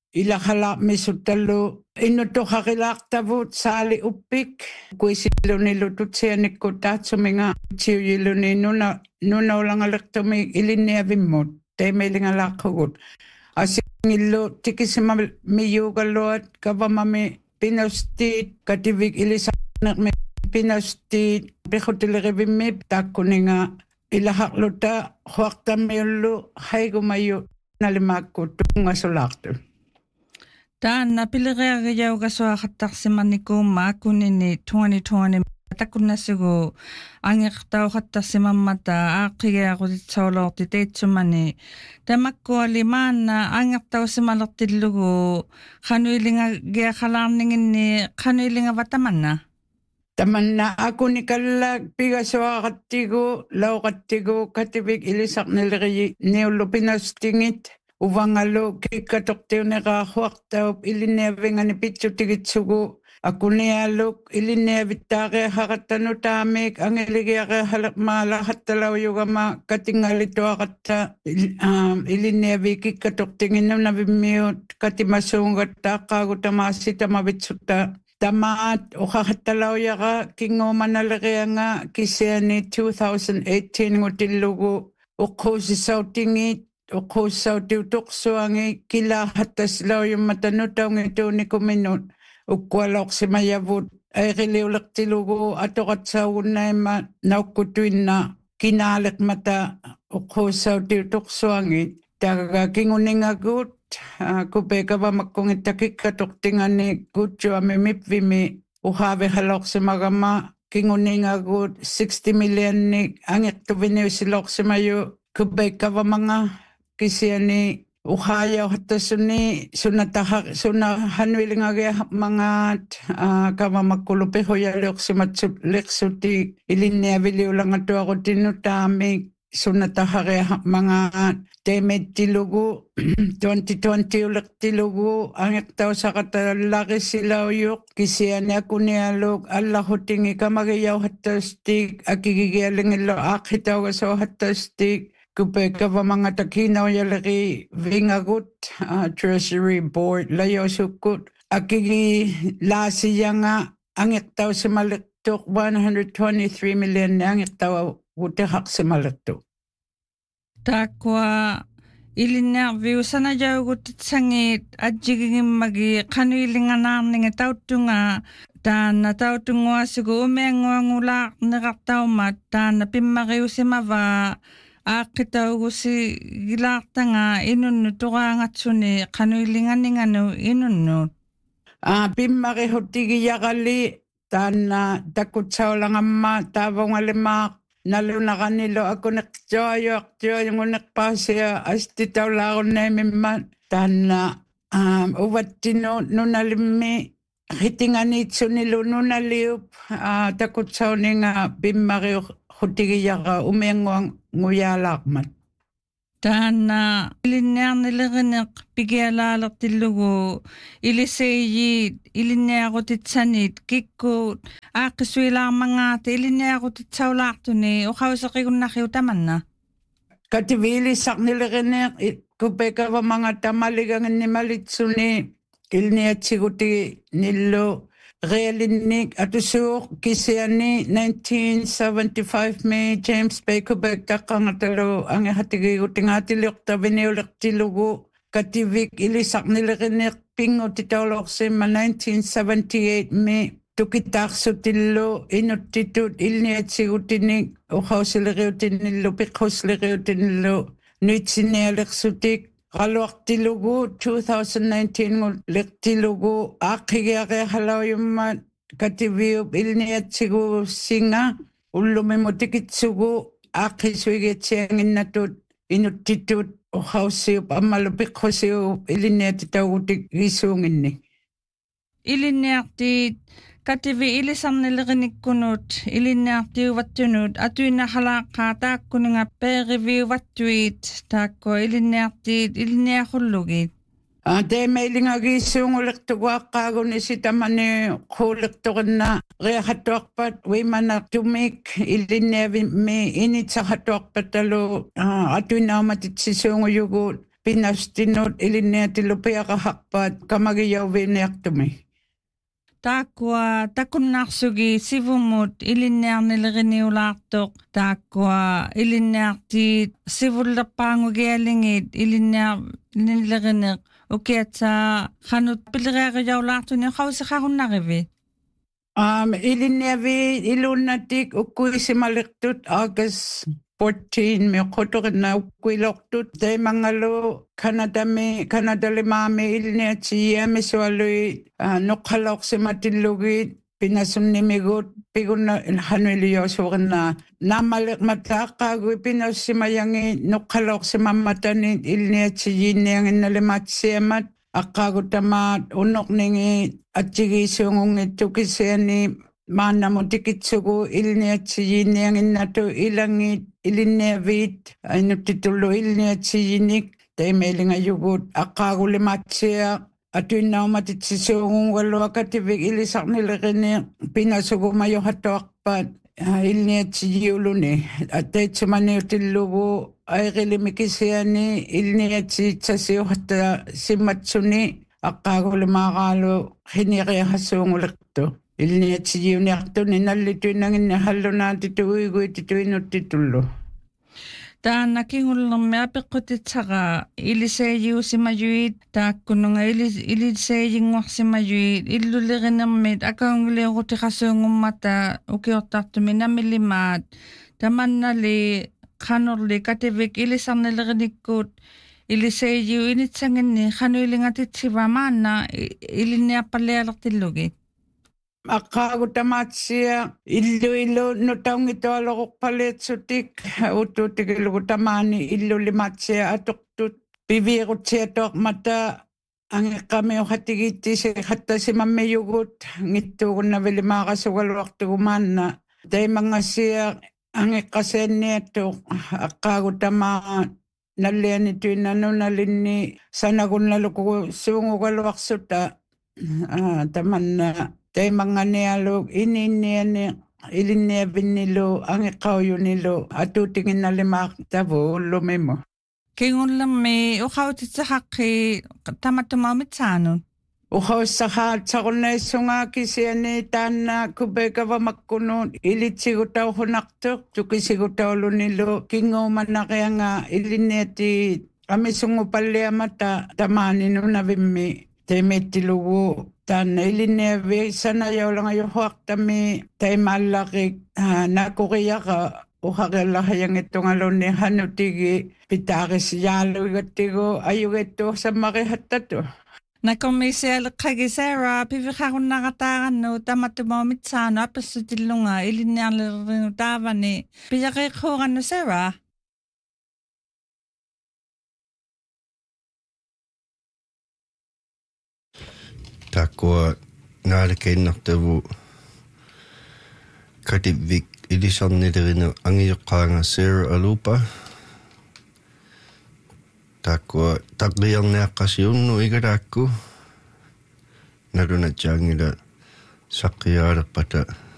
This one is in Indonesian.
ilakala misutalo inuto kakilaktabut sali upik kuisilo nilututseanikko tatsuminga tiuyiluni nuna ulangalektomi iliniavimut temelingalakkugut asingillo tikisima miyugaluat kavamami pinaustiit kativik ilisanermi pinaustiit pihutilirivimip takkuninga ilahakluta huaqtamiullu haigumayu nalimakku tungasulaqtu. Taanna pilireagiaugassuaqattaqsimarniku maakunini 2020 takunnasigu angertauqattaqsimammata aaqqigiaqutitsaulorti teitsumani tamakkuali maanna angertausimalertillugu qanuilingagiaqalaarninginni qanuilingavatamanna tamanna akunikalla pigasuaqattigu lauqattigu kativik ilisarniliri niullupinastingit uvangalu kikkatoqtiuneqaahuartaup iliniavingani pitsutigitsugu akunialuk iliniavittaaqiaqaqattanu taamik angiligiaqehalaqmaalaaqattalaujugama katingalituaqatta iliniavi kikkatoqtinginnunavimmiut katimasuungattaaqqaagutamaasitamavitsutta tamaat uqaqattalauyaqa kinguumanalerianga kisiani 2018 ngutillugu uqquusissautingit uqquussautiu-tuqsuangi kilaahattaslauyummatanutaungituunikuminut ukkualoqsimayavut airiliulertilugu atoqatsaugunnaima naukkutuinna kinaaleqmata uqquussautiu-tuqsuangi tagaga kinguningagut kupekavamakkungitta kikkatoqtingani kutsuami mipvimi uhaavihaloqsimagama kinguningagut 60 millionnik angertuviniusiloqsimayu kupekavamanga kisiani uhayauhattasuni sunahanuilingagia mangat kavamakkulupihuyaluqsimatsut liqsuti iliniaviliulangatuaqutinnutaamik sunataharia mangat temettilugu 2020 ulertilugu angertausaqatallarisilauyuq kisiani akunialuk allahutingi kamagiyauhattastik akigigialingillo aaqqitaugasauhattastik kupekavamangata kinauyaleri vingagut Treasury Board layosukkut akigi laasiyanga angertausimalertuq 123 million angertauutehaqsimalertuq Takwa ilinnerviusanajaugutsangit ajjigigimmagi qanuilinganaarninga tauttunga taanna tautunguasigu umianguangulaarneqartaumat taanna pimmariusimava aaqqitaugusi gilaartanga inunnu tuqaangatsuni qanuilinganinganu inunnut pimmarihutigiyaqali taanna takutsaulangamma taavungalimmaaq nalunaqanilo akuneqtuayuartuayunguneqpaasia astitaulaarunnaimimma taanna uvattinu nunalimmi hitinganitsunilu nunaliup takutsauninga pimmariuq hutigiyaqa umianguanguyaalaaqmat taanna ilinniarnilerineq pigialaalertillugu iliseeyiit ilinniaqutitsanit kikkuut aaqqisuilaarmangaata ilinniaqutitsaulaartuni uqauseqigunnarriu tamanna kativiilisarnilerineq kupekavamanga tamaliganginnimalitsunni ilniatsiguti nillu Realinnik atusuuq kisiani 1975 me James Bay Quebec taqqangatalu angihatigigutingaatiliuqtaviniulertilugu kativik ilisarnilerineq pingutitaulorsimma 1978 me tukitaarsutillu inuttitut ilniatsigutinik uqausileriutinillu piqqusleriutinillu nuitsinialersutik qaluartilugu 2019 liqtilugu aaqqigiaqiahalauyummat kativiup ilniatsigu singa ullumimutikitsugu aaqqisuigiatsianginnatut inuttitut uqaussiup ammalu piqqhusiup iliniatitaugutik gisuunginni ilinniartiit kativi ilisarnilerinikkunut ilinniartiuvattunut atuinnahalaaqqaa taakkuninga peeriviuvattuit taakko ilinniartiit ilinniaqhullugit teemeilingagiissuungulertuguaqqaaguni sitamani quulertoqinna riaqattuarpat uimanartumik ilinniavimmi initsaqattuarpatalu atuinnaumatitsiisuunguyugut pinastinut ilineatilupiaqahaqpaat kamagiyauviniartumi. Taakua takunnarsugi sivumut ilinniarnileriuniulaartoq taakua ilinniartiit sivullerpaangugialingit ilinniarnilerineq ukiatsaa qanut pilireerijaulaartuni qausiqarunnarivi. Ilinniavi ilunnatik ukkuisimaliqtut August 14 miqotorna ukkuilortut taimangalu Kanadalimaami ilniatiiami sualui noqqalorsimatillugiit pinasunnimigut pigunna hanuiliyosuurinna naamaliqmataaqaagui pinassimayangi noqqalorsimammatani ilniatiiinnianginnalimatsiamat aqqaagutamaat unnoqningi atsigisuungungittukisiani maannamutikitsugu ilniatiiinnianginnatu ilangit ilinniaviit ainuttitullu ilniatiinik taimailingajugut aqqaagulimaatsia atuinnaumatitsisuungungalluakativik ilisarniliqini pinasugumajohattoarpaat ilniatiiuluni ataitsumaniutillugu aiqilimikisiani ilniatiitsasiuhatta simmatsuni aqqaagulimaaqaalu qiniqiahassuunguliqtu ilniatiiuniartuni nallituinanginni hallunaatituuiguitituinuttitullu. Taana kingullermi apeqqutitsaqa iliseejiusimajuit taakkununga iliseejinguarsimajuit illulerinermit akaunguliorutiqassuungummata ukiortartumi namilimaat tamannali qanorli kativik ilisarnilerinikkuut iliseejiu initsanginni qanuilingatitsivaa maanna ilinniarpallialertillugit. Aqqaagutamaatsia illu nutaungitoaloqorpaliatsutik utuutigilugu illulimaatsia atuqtut piviirutsiatoqmata angeqqamiuqatigiittisi qattasimammayugut ngittuugunnavilimaaqasugaluartugumaanna taimangassia angeqqasianniattuq aqqaagutamaa nallianituinnanunalinni sanagunnaluku suungugaluarsuta tamanna taimanganialu ininniani ilinniavinnilu angeqqaujunilu atuutiginnalimaaq tavuullumimo. Kingullermi uqautitsaqqi tamattumaumitsaanun. Uqaussaqaatsaqunaissungaakisiani taanna kupeikavamakkunu ilitsigutauhunartuq tukisigutaulunilu kinguumanaqianga ilinniati amisungupalliamata tamaaninunavimmi taimittilugu taanna ilinniavi sanajaulangayuhuaqtami taimaallaqik naakuriyaqa uqaqiallahayangittungaluni hanutigi pitaaqisiyaaluigattigu ayugettuusammarihattatu. Nakomisialeqqagi Sarah piviqarunnaqataaqannu tamattumaumitsaanu apassutillunga ilinniarlerinu taavani piyaqiiqquuqannu Sarah. Takkua naalekinnartavu kativik ilisarnilerinu angiyoqqaanga Sarah Alupa. Takkua taqliarniaqqasiunnu igalaakku nalunatsaangila saqqiaalerpata